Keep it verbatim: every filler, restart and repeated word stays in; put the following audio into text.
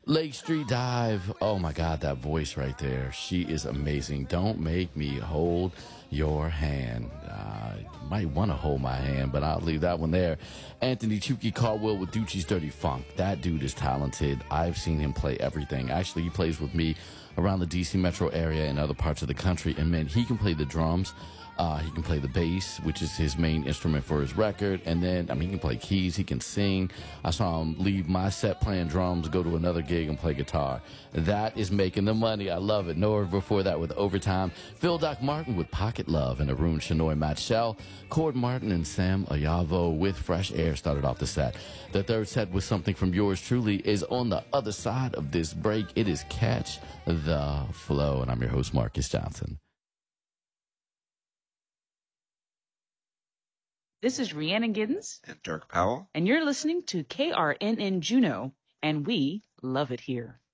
Lake Street Dive. Oh my God, that voice right there. She is amazing. Don't make me hold your hand. Uh, you might want to hold my hand, but I'll leave that one there. Anthony Chucky Caldwell with Ducci's Dirty Funk. That dude is talented. I've seen him play everything. Actually, he plays with me around the D C metro area and other parts of the country. And man, he can play the drums. Uh, he can play the bass, which is his main instrument for his record. And then, I mean, he can play keys. He can sing. I saw him leave my set playing drums, go to another gig and play guitar. That is making the money. I love it. Nora before that with Overtime. Phil Doc Martin with Pocket Love and Arun Shenoy Matchell. Cord Martin and Sam Ayavo with Fresh Air started off the set. The third set with something from yours truly is on the other side of this break. It is Catch the Flow. And I'm your host, Marcus Johnson. This is Rhiannon Giddens. And Dirk Powell. And you're listening to K R N N Juneau, and we love it here.